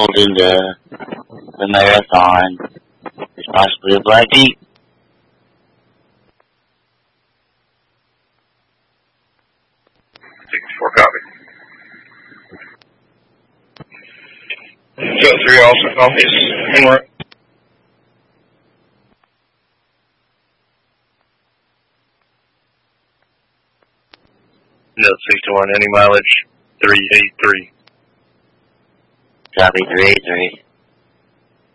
pulled into the marathon. There's possibly a black Jeep. 64 copy. 203 also copies. Inward. No, 61, any mileage? 383. Copy 383.